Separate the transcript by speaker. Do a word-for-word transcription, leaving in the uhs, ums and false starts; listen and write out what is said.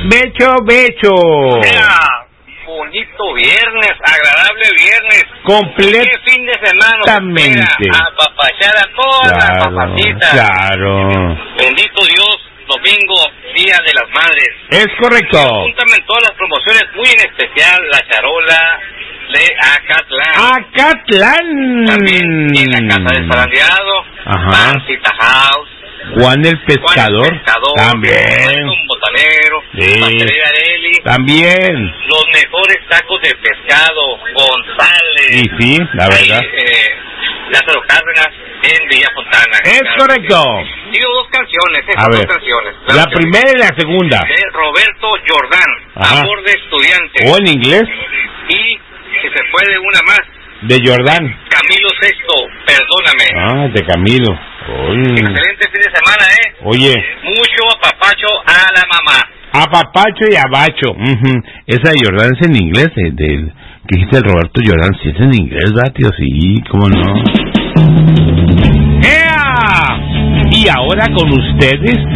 Speaker 1: Becho, becho.
Speaker 2: Mira, bonito viernes, agradable viernes.
Speaker 1: Completamente.
Speaker 2: ¿Qué fin de semana? Mira, a papachar a todas
Speaker 1: claro,
Speaker 2: las papacitas.
Speaker 1: Claro.
Speaker 2: Bendito Dios, domingo, Día de las Madres.
Speaker 1: Es correcto.
Speaker 2: Apúntame en todas las promociones, muy en especial la charola de Acatlán.
Speaker 1: Acatlán.
Speaker 2: También en la casa del zarandeado.
Speaker 1: Ajá.
Speaker 2: Mancita House.
Speaker 1: Juan el Pescador.
Speaker 2: Juan el Pescador.
Speaker 1: También.
Speaker 2: Un botanero.
Speaker 1: Sí.
Speaker 2: Pastelería Areli.
Speaker 1: También.
Speaker 2: Los mejores tacos de pescado. González.
Speaker 1: Y sí, la verdad.
Speaker 2: Ahí, eh, Lázaro Cárdenas en Villa Fontana.
Speaker 1: Es
Speaker 2: claro,
Speaker 1: correcto.
Speaker 2: Sí. Digo dos canciones, eh,
Speaker 1: A
Speaker 2: dos
Speaker 1: ver,
Speaker 2: canciones.
Speaker 1: La primera y la segunda.
Speaker 2: De Roberto Jordán,
Speaker 1: Ajá.
Speaker 2: Amor de Estudiante.
Speaker 1: ¿O en inglés?
Speaker 2: Y, si se puede, una más.
Speaker 1: De Jordán.
Speaker 2: Camilo Sexto, Perdóname.
Speaker 1: Ah, de Camilo. Oye.
Speaker 2: Excelente fin de semana, ¿eh?
Speaker 1: Oye.
Speaker 2: Mucho apapacho a la mamá.
Speaker 1: Apapacho y abacho. Uh-huh. Esa de Jordán es en inglés. De, de, que dijiste el Roberto Jordán. Sí, es en inglés, ¿verdad, tío? Sí, cómo no. ¡Ea! Y ahora con ustedes,